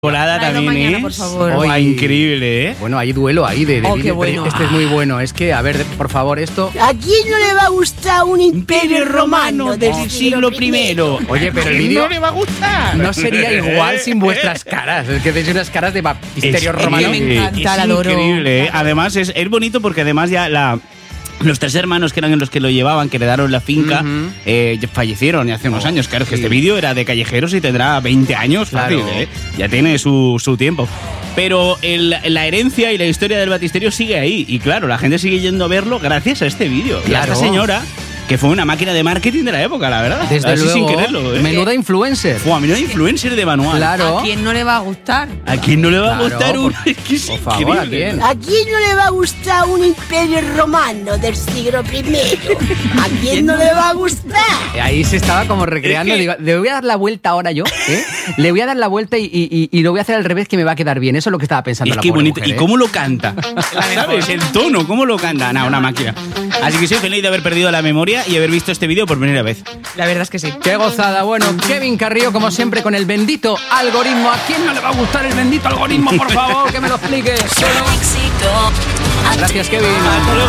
Volada también, mañana, ¿eh? por favor. Hoy, increíble, ¿eh? Bueno, hay duelo ahí de qué vídeo, bueno. pero este es muy bueno. Es que, a ver, por favor, esto... ¿A quién no le va a gustar un imperio romano del siglo I? Oye, pero el ¿A quién vídeo no le va a gustar? no sería igual sin vuestras caras. Es que tenéis unas caras de baptisterio Es- romano. me encanta, es la adoro. increíble, ¿eh? Además, es bonito porque además ya los tres hermanos que eran los que lo llevaban, que heredaron la finca, fallecieron hace unos años. Claro, es que sí. este vídeo era de callejeros y tendrá 20 años fácil, Claro. ¿eh? Ya tiene su tiempo. Pero la herencia y la historia del baptisterio sigue ahí. Y claro, la gente sigue yendo a verlo gracias a este vídeo. Y a Claro. esta señora, que fue una máquina de marketing de la época, la verdad. Desde Así luego, sin quererlo, ¿eh? menuda influencer. Fue a menuda influencer de manual. Claro. ¿A quién no le va a gustar? ¿A quién no le va a Claro, gustar un...? por- Es que es por favor, ¿a increíble. quién? ¿A quién no le va a gustar un imperio romano del siglo I? ¿A quién no le va a gustar? Ahí se estaba como recreando. Es que- Digo, le voy a dar la vuelta ahora yo, ¿eh? Le voy a dar la vuelta y lo voy a hacer al revés, que me va a quedar bien. Eso es lo que estaba pensando Es la que pobre bonito. mujer, ¿Y ¿eh? cómo lo canta? ¿Sabes? El tono, ¿cómo lo canta? Nada, una máquina. Así que soy feliz de haber perdido la memoria y haber visto este vídeo por primera vez. La verdad es que sí. ¡Qué gozada! Bueno, Kevin Carrillo, como siempre, con el bendito algoritmo. ¿A quién no le va a gustar el bendito algoritmo? Por favor, que me lo explique. Solo éxito. Gracias, Kevin. Hasta luego.